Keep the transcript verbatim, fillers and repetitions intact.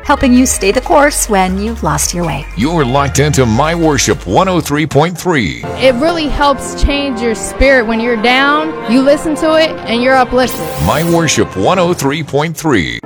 helping you stay the course when you've lost your way. You're locked into My Worship one oh three point three. It really helps change your spirit when you're down. You listen to it and you're uplifted. My Worship one oh three point three.